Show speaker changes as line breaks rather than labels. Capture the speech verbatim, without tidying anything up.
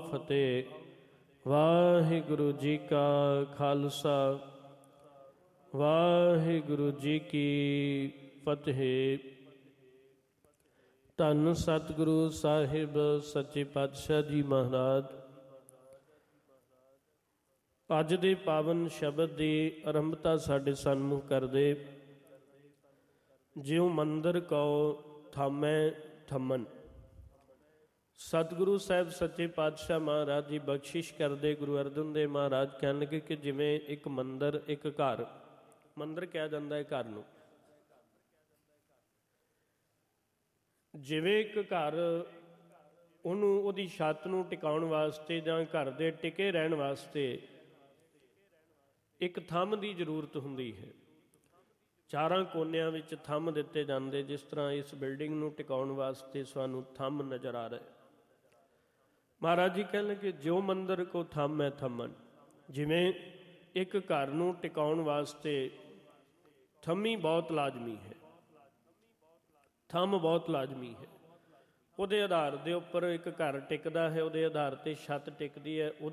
ਫਤਿਹ। ਵਾਹਿਗੁਰੂ ਜੀ ਕਾ ਖਾਲਸਾ ਵਾਹਿਗੁਰੂ ਜੀ ਕੀ ਫਤਿਹ। ਧੰਨ ਸਤਿਗੁਰੂ ਸਾਹਿਬ ਸੱਚੇ ਪਾਤਸ਼ਾਹ ਜੀ ਮਹਾਰਾਜ ਅੱਜ ਦੇ ਪਾਵਨ ਸ਼ਬਦ ਦੀ ਆਰੰਭਤਾ ਸਾਡੇ ਸਨਮੁਖ ਕਰਦੇ। ਜਿਉ ਮੰਦਰ ਕਉ ਥਾਮੈ ਥੰਮਨ। ਸਤਿਗੁਰੂ ਸਾਹਿਬ ਸੱਚੇ ਪਾਤਸ਼ਾਹ ਮਹਾਰਾਜ ਜੀ ਬਖਸ਼ਿਸ਼ ਕਰਦੇ। ਗੁਰੂ ਅਰਜਨ ਦੇਵ ਮਹਾਰਾਜ ਕਹਿਣ ਲੱਗੇ ਕਿ ਜਿਵੇਂ ਇੱਕ ਮੰਦਰ, ਇੱਕ ਘਰ, ਮੰਦਰ ਕਿਹਾ ਜਾਂਦਾ ਹੈ ਘਰ ਨੂੰ, ਜਿਵੇਂ ਇੱਕ ਘਰ ਉਹਨੂੰ ਉਹਦੀ ਛੱਤ ਨੂੰ ਟਿਕਾਉਣ ਵਾਸਤੇ ਜਾਂ ਘਰ ਦੇ ਟਿਕੇ ਰਹਿਣ ਵਾਸਤੇ ਇੱਕ ਥੰਮ ਦੀ ਜ਼ਰੂਰਤ ਹੁੰਦੀ ਹੈ। ਚਾਰਾਂ ਕੋਨਿਆਂ ਵਿੱਚ ਥੰਮ ਦਿੱਤੇ ਜਾਂਦੇ, ਜਿਸ ਤਰ੍ਹਾਂ ਇਸ ਬਿਲਡਿੰਗ ਨੂੰ ਟਿਕਾਉਣ ਵਾਸਤੇ ਸਾਨੂੰ ਥੰਮ ਨਜ਼ਰ ਆ ਰਿਹਾ। ਮਹਾਰਾਜ ਜੀ ਕਹਿਣ ਲੱਗੇ ਜਿਉ ਮੰਦਰ ਕੋ ਥੰਮ ਹੈ ਥੰਮਨ। ਜਿਵੇਂ ਇੱਕ ਘਰ ਨੂੰ ਟਿਕਾਉਣ ਵਾਸਤੇ ਥੰਮੀ ਬਹੁਤ ਲਾਜ਼ਮੀ ਹੈ, ਥੰਮ ਬਹੁਤ ਲਾਜ਼ਮੀ ਹੈ। ਉਹਦੇ ਆਧਾਰ ਦੇ ਉੱਪਰ ਇੱਕ ਘਰ ਟਿਕਦਾ ਹੈ, ਉਹਦੇ ਆਧਾਰ 'ਤੇ ਛੱਤ ਟਿਕਦੀ ਹੈ, ਉਹਦੇ